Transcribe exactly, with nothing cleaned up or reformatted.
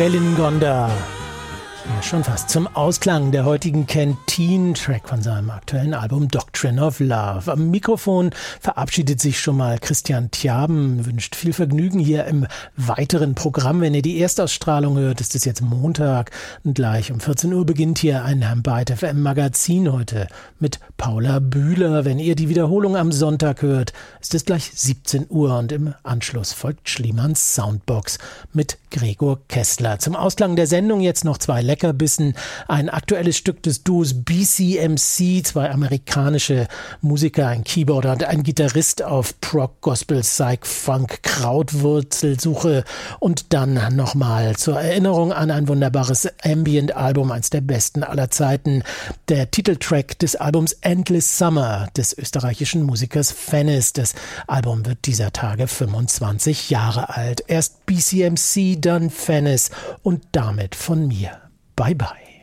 Elin Gonda. Ja, schon fast zum Ausklang der heutigen Canteen-Track von seinem aktuellen Album Doctrine of Love. Am Mikrofon verabschiedet sich schon mal Christian Tjaben, wünscht viel Vergnügen hier im weiteren Programm. Wenn ihr die Erstausstrahlung hört, ist es jetzt Montag und gleich um vierzehn Uhr beginnt hier ein Byte F M Magazin heute mit Paula Bühler. Wenn ihr die Wiederholung am Sonntag hört, ist es gleich siebzehn Uhr und im Anschluss folgt Schliemanns Soundbox mit Gregor Kessler. Zum Ausklang der Sendung jetzt noch zwei Leckerbissen. Ein aktuelles Stück des Duos B C M C, zwei amerikanische Musiker, ein Keyboarder und ein Gitarrist auf Prog, Gospel, Psych, Funk, Krautwurzelsuche und dann nochmal zur Erinnerung an ein wunderbares Ambient-Album, eins der besten aller Zeiten, der Titeltrack des Albums Endless Summer des österreichischen Musikers Fennis. Das Album wird dieser Tage fünfundzwanzig Jahre alt. Erst B C M C, dann Fennis und damit von mir. Bye bye.